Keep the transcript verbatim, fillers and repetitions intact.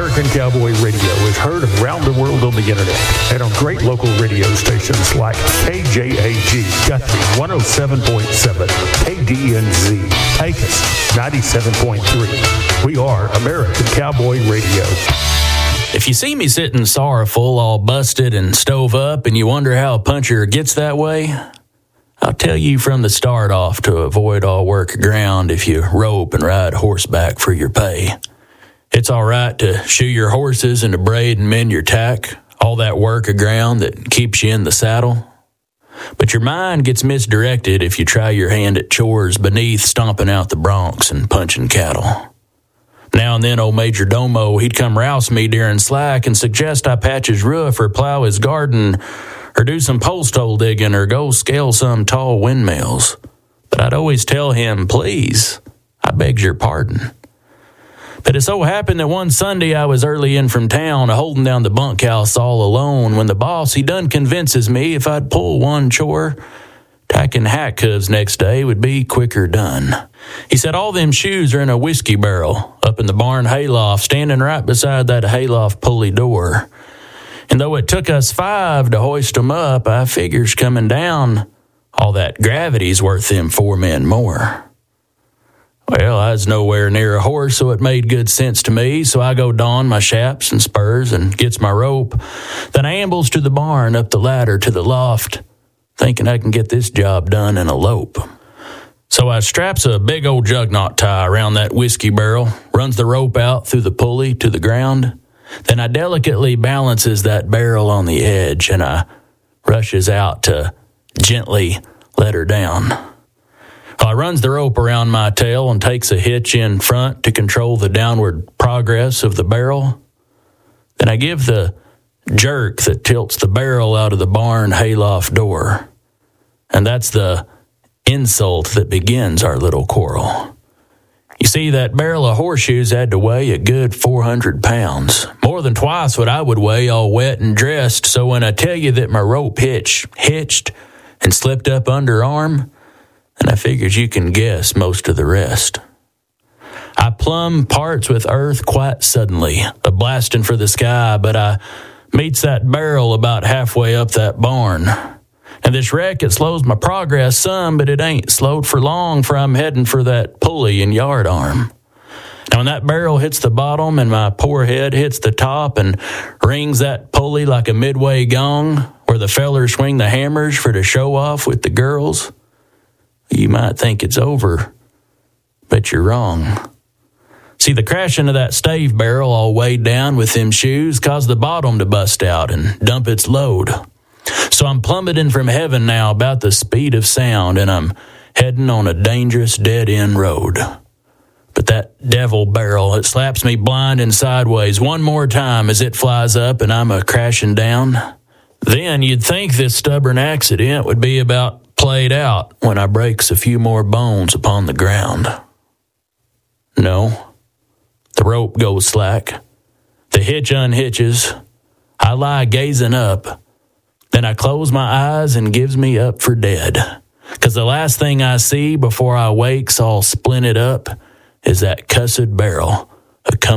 American Cowboy Radio is heard around the world on the internet and on great local radio stations like K J A G, Guthrie one oh seven point seven, K D N Z, Pecos ninety-seven point three. We are American Cowboy Radio. If you see me sitting sorrowful, all busted and stove up, and you wonder how a puncher gets that way, I'll tell you from the start off to avoid all work ground if you rope and ride horseback for your pay. It's all right to shoe your horses and to braid and mend your tack, all that work of ground that keeps you in the saddle. But your mind gets misdirected if you try your hand at chores beneath stomping out the broncs and punching cattle. Now and then old Major Domo, he'd come rouse me during slack and suggest I patch his roof or plow his garden or do some post hole digging or go scale some tall windmills. But I'd always tell him, please, I beg your pardon. But it so happened that one Sunday I was early in from town, a-holding down the bunkhouse all alone, when the boss, he done convinces me if I'd pull one chore, tacking hack hooves next day would be quicker done. He said all them shoes are in a whiskey barrel up in the barn hayloft, standing right beside that hayloft pulley door. And though it took us five to hoist 'em up, I figures coming down, all that gravity's worth them four men more. Well, I was nowhere near a horse, so it made good sense to me, so I go don my chaps and spurs and gets my rope. Then I ambles to the barn, up the ladder to the loft, thinking I can get this job done in a lope. So I straps a big old jugknot tie around that whiskey barrel, runs the rope out through the pulley to the ground. Then I delicately balances that barrel on the edge, and I rushes out to gently let her down. I runs the rope around my tail and takes a hitch in front to control the downward progress of the barrel. Then I give the jerk that tilts the barrel out of the barn hayloft door. And that's the insult that begins our little quarrel. You see, that barrel of horseshoes had to weigh a good four hundred pounds, more than twice what I would weigh all wet and dressed. So when I tell you that my rope hitch hitched and slipped up underarm, and I figures you can guess most of the rest. I plumb parts with earth quite suddenly, a blasting for the sky, but I meets that barrel about halfway up that barn. And this wreck, it slows my progress some, but it ain't slowed for long, for I'm heading for that pulley and yard arm. Now when that barrel hits the bottom and my poor head hits the top and rings that pulley like a midway gong, where the fellers swing the hammers for to show off with the girls, you might think it's over, but you're wrong. See, the crashing of that stave barrel all weighed down with them shoes caused the bottom to bust out and dump its load. So I'm plummeting from heaven now about the speed of sound, and I'm heading on a dangerous dead-end road. But that devil barrel, it slaps me blind and sideways one more time as it flies up and I'm a-crashing down. Then you'd think this stubborn accident would be about played out when I breaks a few more bones upon the ground. No. The rope goes slack. The hitch unhitches. I lie gazing up. Then I close my eyes and gives me up for dead. 'Cause the last thing I see before I wakes all splinted up is that cussed barrel a-comin'